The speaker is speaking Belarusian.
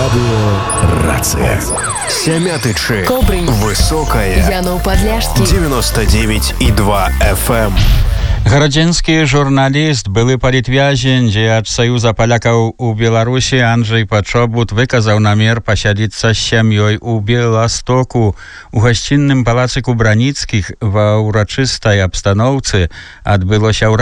Радио «Рация». Сямятычы. Кобрынь. Высокая. Янов-Подляшский. 99,2 FM. Гарадзенскі журналіст, былы палітвязень, дзеяч Саюза палякаў у Беларусі Анджэй Пачобут выказаў намер пасядзіцца з сям'ёй у Беластоку. У гасцінным палацы Кубраніцкіх ва ўрачыстай абстаноўцы адбылося